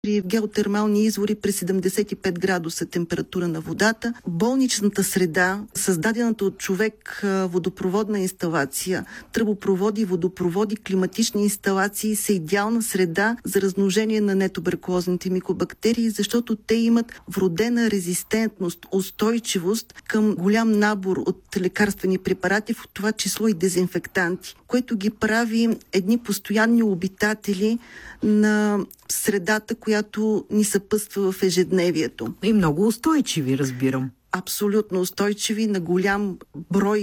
При геотермални извори при 75 градуса температура на водата. Болничната среда, създадената от човек водопроводна инсталация, тръбопроводи, водопроводи, климатични инсталации са идеална среда за размножение на нетуберкулозните микобактерии, защото те имат вродена резистентност, устойчивост към голям набор от лекарствени препарати, в това число и дезинфектанти, което ги прави едни постоянни обитатели на средата, която ни съпътства в ежедневието. И много устойчиви, разбирам. Абсолютно устойчиви на голям брой